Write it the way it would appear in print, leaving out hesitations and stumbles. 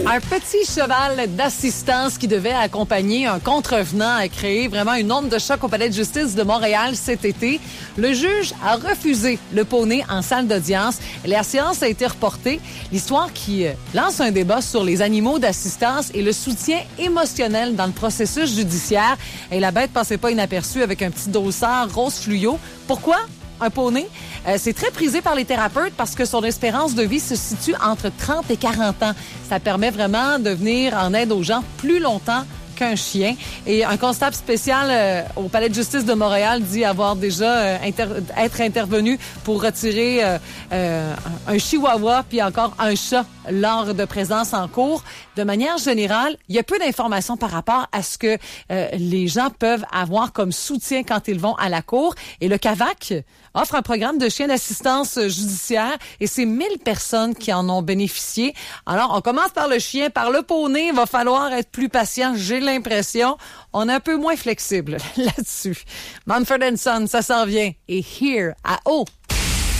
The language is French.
Un petit cheval d'assistance qui devait accompagner un contrevenant a créé vraiment une onde de choc au palais de justice de Montréal cet été. Le juge a refusé le poney en salle d'audience. La séance a été reportée. L'histoire qui lance un débat sur les animaux d'assistance et le soutien émotionnel dans le processus judiciaire. Et la bête passait pas inaperçue avec un petit dossard rose fluo. Pourquoi? Un poney, c'est très prisé par les thérapeutes parce que son espérance de vie se situe entre 30 et 40 ans. Ça permet vraiment de venir en aide aux gens plus longtemps qu'un chien. Et un constable spécial au palais de justice de Montréal dit avoir déjà être intervenu pour retirer un chihuahua puis encore un chat lors de présence en cours. De manière générale, il y a peu d'informations par rapport à ce que les gens peuvent avoir comme soutien quand ils vont à la cour. Et le CAVAC offre un programme de chiens d'assistance judiciaire et c'est 1000 personnes qui en ont bénéficié. Alors, on commence par le chien, par le poney. Il va falloir être plus patient, j'ai l'impression. On est un peu moins flexible là-dessus. Mumford & Son, ça s'en vient. Et Here à